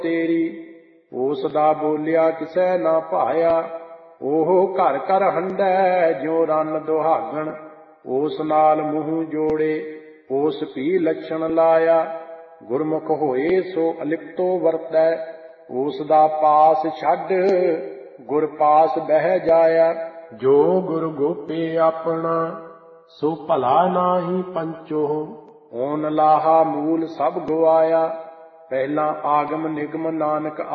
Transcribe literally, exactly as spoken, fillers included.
ਤੇਰੀ। ਉਸ ਦਾ ਬੋਲਿਆ ਕਿਸੈ ਨਾ ਭਾਇਆ, ਉਹ ਘਰ ਘਰ ਹੰਢੈ ਜਿਉ ਰੰਨ ਦੁਹਾਗਣ। ਉਸ ਨਾਲ ਮੂੰਹ ਜੋੜੇ ਉਸ ਭੀ ਲੱਛਣ ਲਾਇਆ, ਗੁਰਮੁਖ ਹੋਏ ਸੋ ਅਲਿਪਤੋ ਵਰਤੈ। ਉਸ ਦਾ ਪਾਸ ਛੱਡ ਗੁਰ ਪਾਸ ਬਹਿ ਜਾਇਆ, ਜੋ ਗੁਰ ਗੋਪੇ ਆਪਣਾ ਸੋ ਭਲਾ ਨਾਹੀ ਪੰਚੋ। ਓਨ ਲਾਹਾ ਮੂਲ ਸਭ ਗਵਾਇਆ, ਪਹਿਲਾ ਆਗਮ ਨਿਗਮ ਨਾਨਕ